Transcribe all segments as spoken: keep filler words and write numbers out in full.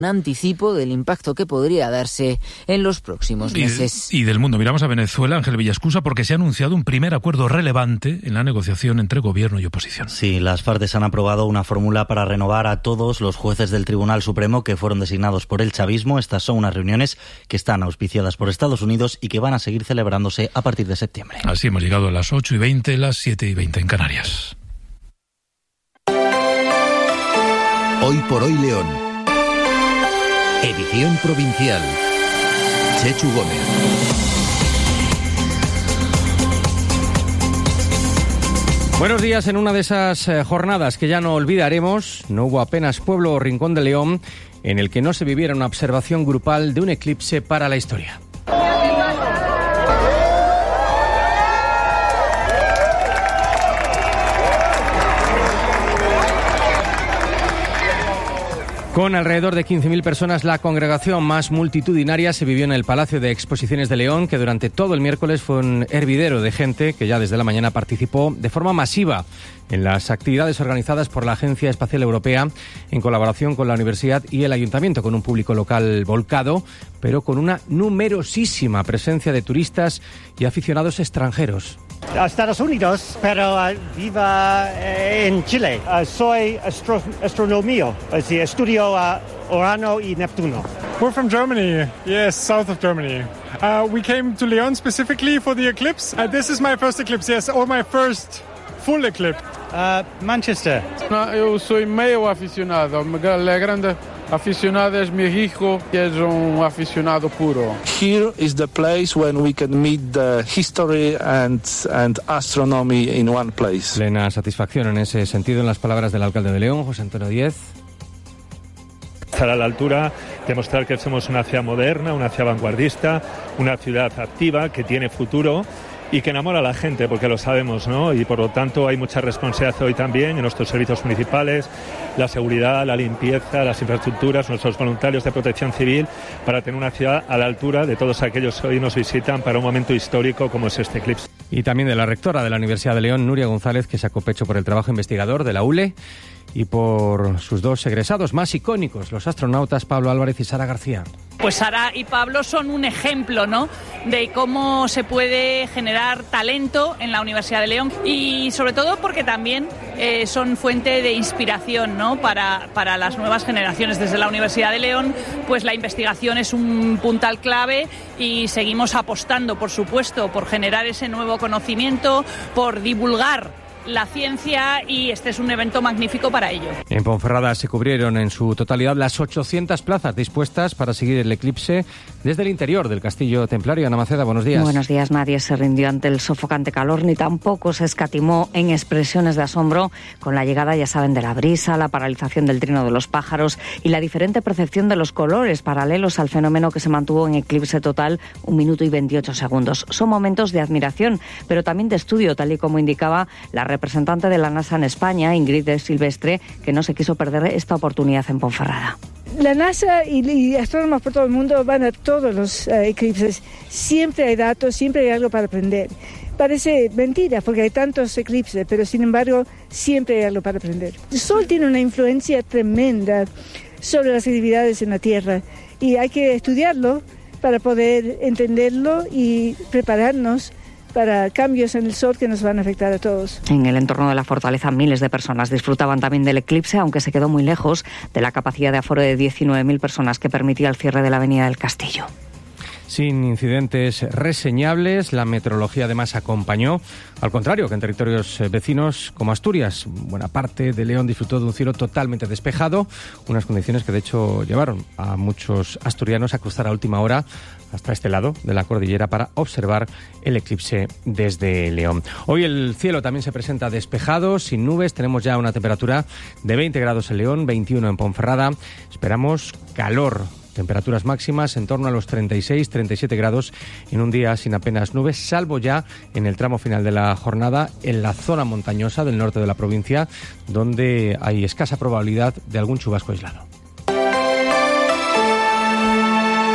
un anticipo del impacto que podría darse en los próximos meses. Y, y del mundo, miramos a Venezuela, Ángel Villascusa, porque se ha anunciado un primer acuerdo relevante en la negociación entre gobierno y oposición. Sí, las FARC han aprobado una fórmula para renovar a todos los jueces del Tribunal Supremo que fueron designados por el chavismo. Estas son unas reuniones que están auspiciadas por Estados Unidos y que van a seguir celebrándose a partir de septiembre. Así hemos llegado a las ocho y veinte, las siete y veinte en Canarias. Hoy por hoy León. Edición provincial. Chechu Gómez. Buenos días. En una de esas eh, jornadas que ya no olvidaremos, no hubo apenas pueblo o rincón de León en el que no se viviera una observación grupal de un eclipse para la historia. Con alrededor de quince mil personas, la congregación más multitudinaria se vivió en el Palacio de Exposiciones de León, que durante todo el miércoles fue un hervidero de gente que ya desde la mañana participó de forma masiva en las actividades organizadas por la Agencia Espacial Europea en colaboración con la Universidad y el Ayuntamiento, con un público local volcado, pero con una numerosísima presencia de turistas y aficionados extranjeros. A Estados Unidos, pero uh, viva eh, en Chile. Uh, soy astro astronomía, así estudio uh, Urano y Neptuno. We're from Germany, yes, south of Germany. Uh, we came to León specifically for the eclipse. Uh, this is my first eclipse, yes, or my first full eclipse. Uh, Manchester. No, eu sou meio aficionado, a grande aficionado es mi hijo, que es un aficionado puro. Here is the place when we can meet the history and, and astronomy in one place. Plena satisfacción en ese sentido en las palabras del alcalde de León, José Antonio Díez. Estar a la altura, demostrar que somos una ciudad moderna, una ciudad vanguardista, una ciudad activa que tiene futuro y que enamora a la gente, porque lo sabemos, ¿no? Y por lo tanto hay mucha responsabilidad hoy también en nuestros servicios municipales, la seguridad, la limpieza, las infraestructuras, nuestros voluntarios de protección civil, para tener una ciudad a la altura de todos aquellos que hoy nos visitan para un momento histórico como es este eclipse. Y también de la rectora de la Universidad de León, Nuria González, que sacó pecho por el trabajo investigador de la U L E y por sus dos egresados más icónicos, los astronautas Pablo Álvarez y Sara García. Pues Sara y Pablo son un ejemplo, ¿no?, de cómo se puede generar talento en la Universidad de León y sobre todo porque también eh, son fuente de inspiración, ¿no?, para, para las nuevas generaciones. Desde la Universidad de León, pues la investigación es un puntal clave y seguimos apostando, por supuesto, por generar ese nuevo conocimiento, por divulgar la ciencia, y este es un evento magnífico para ello. En Ponferrada se cubrieron en su totalidad las ochocientas plazas dispuestas para seguir el eclipse desde el interior del Castillo Templario. Ana Maceda, buenos días. Buenos días. Nadie se rindió ante el sofocante calor, ni tampoco se escatimó en expresiones de asombro con la llegada, ya saben, de la brisa, la paralización del trino de los pájaros y la diferente percepción de los colores paralelos al fenómeno que se mantuvo en eclipse total un minuto y veintiocho segundos. Son momentos de admiración, pero también de estudio, tal y como indicaba la representante de la NASA en España, Ingrid Silvestre, que no se quiso perder esta oportunidad en Ponferrada. La NASA y, y astrónomos por todo el mundo van a todos los uh, eclipses. Siempre hay datos, siempre hay algo para aprender. Parece mentira porque hay tantos eclipses, pero sin embargo siempre hay algo para aprender. El Sol tiene una influencia tremenda sobre las actividades en la Tierra y hay que estudiarlo para poder entenderlo y prepararnos para cambios en el Sol que nos van a afectar a todos. En el entorno de la fortaleza, miles de personas disfrutaban también del eclipse, aunque se quedó muy lejos de la capacidad de aforo de diecinueve mil personas que permitía el cierre de la Avenida del Castillo. Sin incidentes reseñables, la meteorología además acompañó, al contrario que en territorios vecinos como Asturias. Buena parte de León disfrutó de un cielo totalmente despejado, unas condiciones que de hecho llevaron a muchos asturianos a cruzar a última hora hasta este lado de la cordillera para observar el eclipse desde León. Hoy el cielo también se presenta despejado, sin nubes. Tenemos ya una temperatura de veinte grados en León, veintiuno en Ponferrada. Esperamos calor. Temperaturas máximas en torno a los treinta y seis, treinta y siete grados en un día sin apenas nubes, salvo ya en el tramo final de la jornada en la zona montañosa del norte de la provincia, donde hay escasa probabilidad de algún chubasco aislado. En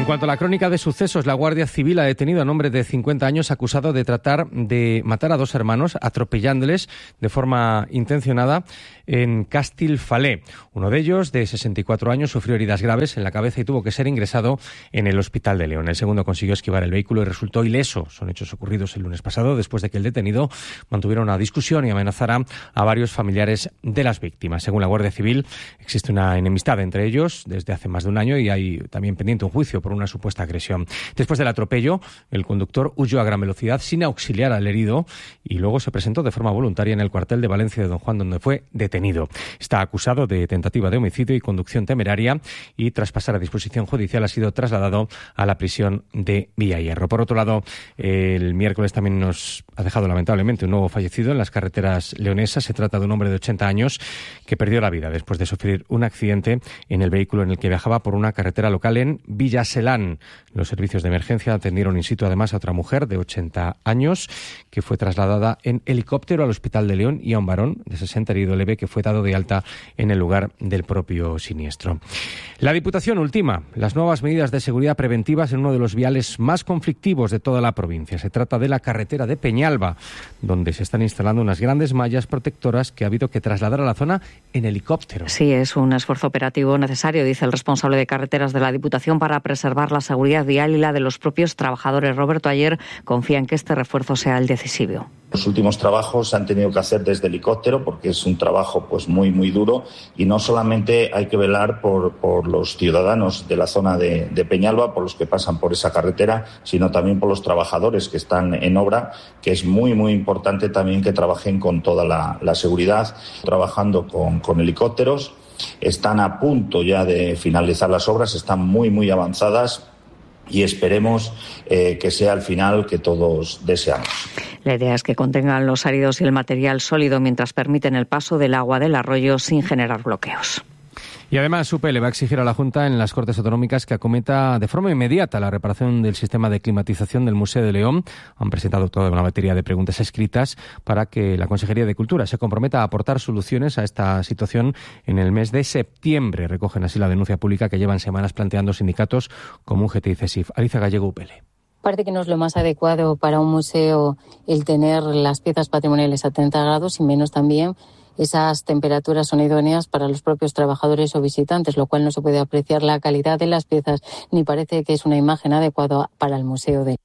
En cuanto a la crónica de sucesos, la Guardia Civil ha detenido a un hombre de cincuenta años acusado de tratar de matar a dos hermanos atropellándoles de forma intencionada en Castellfalé. Uno de ellos, de sesenta y cuatro años, sufrió heridas graves en la cabeza y tuvo que ser ingresado en el Hospital de León. El segundo consiguió esquivar el vehículo y resultó ileso. Son hechos ocurridos el lunes pasado, después de que el detenido mantuviera una discusión y amenazara a varios familiares de las víctimas. Según la Guardia Civil, existe una enemistad entre ellos desde hace más de un año y hay también pendiente un juicio por una supuesta agresión. Después del atropello, el conductor huyó a gran velocidad sin auxiliar al herido y luego se presentó de forma voluntaria en el cuartel de Valencia de Don Juan, donde fue detenido. Está acusado de tentativa de homicidio y conducción temeraria y, tras pasar a disposición judicial, ha sido trasladado a la prisión de Villahierro. Por otro lado, el miércoles también nos ha dejado lamentablemente un nuevo fallecido en las carreteras leonesas. Se trata de un hombre de ochenta años que perdió la vida después de sufrir un accidente en el vehículo en el que viajaba por una carretera local en Villaselán. Los servicios de emergencia atendieron in situ además a otra mujer de ochenta años que fue trasladada en helicóptero al Hospital de León y a un varón de sesenta herido leve que fue dado de alta en el lugar del propio siniestro. La Diputación ultima las nuevas medidas de seguridad preventivas en uno de los viales más conflictivos de toda la provincia. Se trata de la carretera de Peñalba, donde se están instalando unas grandes mallas protectoras que ha habido que trasladar a la zona en helicóptero. Sí, es un esfuerzo operativo necesario, dice el responsable de carreteras de la Diputación, para preservar la seguridad vial y la de los propios trabajadores. Roberto Ayer confía en que este refuerzo sea el decisivo. Los últimos trabajos se han tenido que hacer desde helicóptero porque es un trabajo pues muy muy duro y no solamente hay que velar por, por los ciudadanos de la zona de, de Peñalba, por los que pasan por esa carretera, sino también por los trabajadores que están en obra, que es muy muy importante también que trabajen con toda la, la seguridad, trabajando con, con helicópteros. Están a punto ya de finalizar las obras, están muy muy avanzadas y esperemos eh, que sea el final que todos deseamos. La idea es que contengan los áridos y el material sólido mientras permiten el paso del agua del arroyo sin generar bloqueos. Y además, U P le va a exigir a la Junta en las Cortes Autonómicas que acometa de forma inmediata la reparación del sistema de climatización del Museo de León. Han presentado toda una batería de preguntas escritas para que la Consejería de Cultura se comprometa a aportar soluciones a esta situación en el mes de septiembre. Recogen así la denuncia pública que llevan semanas planteando sindicatos como U G T y CESIF. Alicia Gallego, U P L. Parece que no es lo más adecuado para un museo el tener las piezas patrimoniales a treinta grados y menos también esas temperaturas son idóneas para los propios trabajadores o visitantes, lo cual no se puede apreciar la calidad de las piezas ni parece que es una imagen adecuada para el museo de.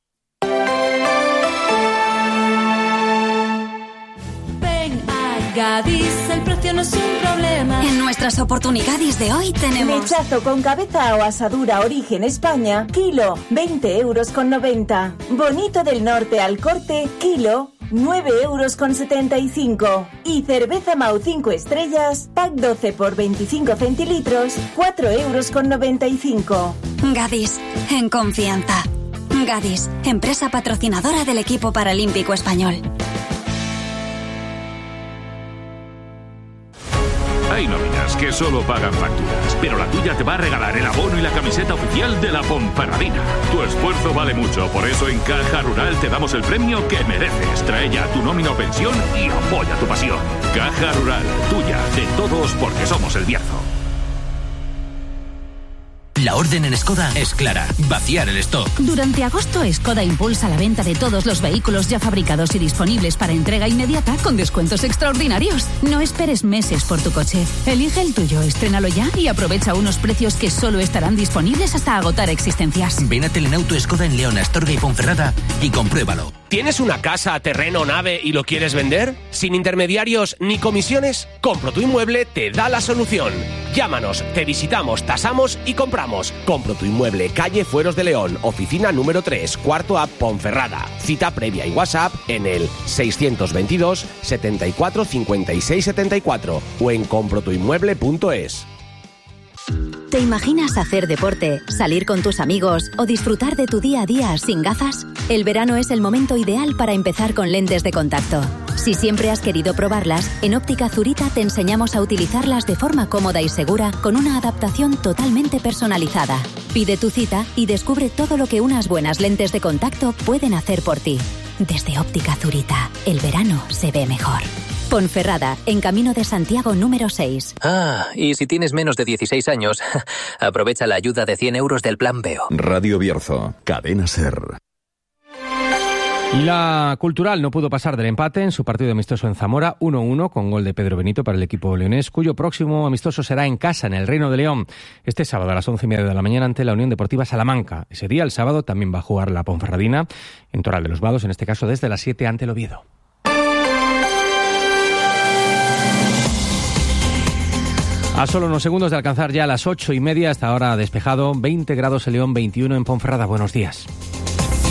Gadis, el precio no es un problema. En nuestras oportunidades de hoy tenemos lechazo con cabeza o asadura Origen España, kilo, veinte euros con noventa. Bonito del Norte al corte, kilo, nueve euros con setenta y cinco. Y cerveza Mau cinco estrellas, pack doce por veinticinco centilitros, cuatro euros con noventa y cinco. Gadis, en confianza. Gadis, empresa patrocinadora del equipo paralímpico español. Hay nóminas que solo pagan facturas, pero la tuya te va a regalar el abono y la camiseta oficial de la Ponferradina. Tu esfuerzo vale mucho, por eso en Caja Rural te damos el premio que mereces. Trae ya tu nómina o pensión y apoya tu pasión. Caja Rural, tuya, de todos, porque somos el Bierzo. La orden en Skoda es clara, vaciar el stock. Durante agosto, Skoda impulsa la venta de todos los vehículos ya fabricados y disponibles para entrega inmediata con descuentos extraordinarios. No esperes meses por tu coche. Elige el tuyo, estrénalo ya y aprovecha unos precios que solo estarán disponibles hasta agotar existencias. Ven a Telenauto Skoda en León, Astorga y Ponferrada y compruébalo. ¿Tienes una casa, terreno, nave y lo quieres vender? ¿Sin intermediarios ni comisiones? Compro tu Inmueble te da la solución. Llámanos, te visitamos, tasamos y compramos. Compro tu Inmueble, calle Fueros de León, oficina número tres, cuarto A, Ponferrada. Cita previa y WhatsApp en el seiscientos veintidós, setenta y cuatro, cincuenta y seis, setenta y cuatro o en compro tu inmueble punto es. ¿Te imaginas hacer deporte, salir con tus amigos o disfrutar de tu día a día sin gafas? El verano es el momento ideal para empezar con lentes de contacto. Si siempre has querido probarlas, en Óptica Zurita te enseñamos a utilizarlas de forma cómoda y segura con una adaptación totalmente personalizada. Pide tu cita y descubre todo lo que unas buenas lentes de contacto pueden hacer por ti. Desde Óptica Zurita, el verano se ve mejor. Ponferrada, en Camino de Santiago número seis. Ah, y si tienes menos de dieciséis años, aprovecha la ayuda de cien euros del Plan Veo. Radio Bierzo, Cadena SER. Y la Cultural no pudo pasar del empate en su partido amistoso en Zamora, uno uno, con gol de Pedro Benito para el equipo leonés, cuyo próximo amistoso será en casa, en el Reino de León, este sábado a las once y media de la mañana ante la Unión Deportiva Salamanca. Ese día, el sábado, también va a jugar la Ponferradina, en Toral de los Vados, en este caso desde las siete ante el Oviedo. A solo unos segundos de alcanzar ya las ocho y media, hasta ahora despejado, veinte grados en León, veintiuno en Ponferrada. Buenos días.